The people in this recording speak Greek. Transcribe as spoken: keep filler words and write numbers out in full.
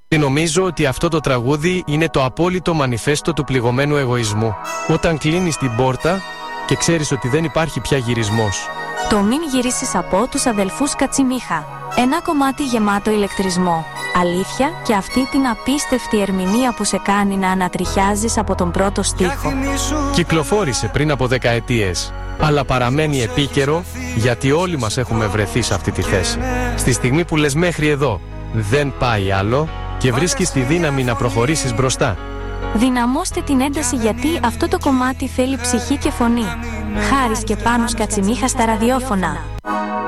Νομίζω ότι αυτό το τραγούδι είναι το απόλυτο μανιφέστο του πληγωμένου εγωισμού. Όταν κλείνεις την πόρτα και ξέρεις ότι δεν υπάρχει πια γυρισμός. Το «Μην γυρίσεις» από τους αδελφούς Κατσιμίχα. Ένα κομμάτι γεμάτο ηλεκτρισμό, αλήθεια και αυτή την απίστευτη ερμηνεία που σε κάνει να ανατριχιάζεις από τον πρώτο στίχο. Κυκλοφόρησε πριν από δεκαετίες, αλλά παραμένει επίκαιρο γιατί όλοι μας έχουμε βρεθεί σε αυτή τη θέση. Στη στιγμή που λες μέχρι εδώ, δεν πάει άλλο και βρίσκεις τη δύναμη να προχωρήσεις μπροστά. Δυναμώστε την ένταση γιατί αυτό το κομμάτι θέλει ψυχή και φωνή. Χάρης και Πάνος Κατσιμίχα στα ραδιόφωνα.